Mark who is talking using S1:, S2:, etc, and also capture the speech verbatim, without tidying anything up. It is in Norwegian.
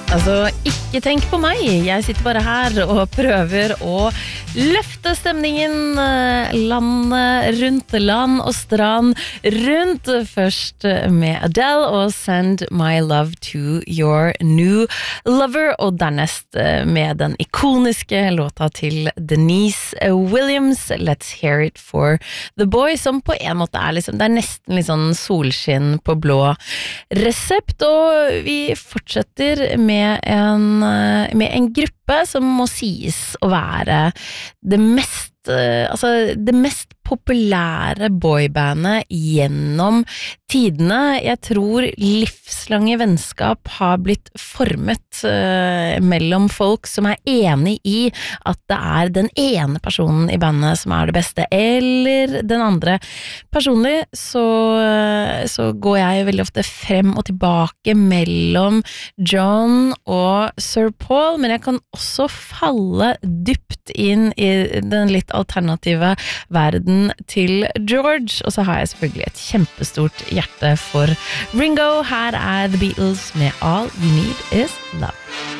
S1: Altså, ikke tenk på meg. Jeg sitter bare her og prøver å løfte stemningen landet rundt, land og strand rundt. Først med Adele og Send My Love to Your New Lover, og dernest med den ikoniske låta til Denise Williams, Let's Hear It for the Boy, som på en måte er liksom, det er nesten litt sånn solskinn på blå resept, og vi fortsetter med Med en, med en gruppe som må sies å være det mest, altså det mest populære boybandet gjennom tidene. Jeg tror livslange vennskap har blitt formet uh, mellom folk som er enig i at det er den ene personen i bandet som er det beste, eller den andre. Personlig så, så går jeg veldig ofte frem og tilbake mellom John og Sir Paul, men jeg kan også falle dypt inn i den litt alternative verden til George, og så har jeg selvfølgelig et kjempestort hjerte for Ringo. Her er The Beatles med All You Need Is Love.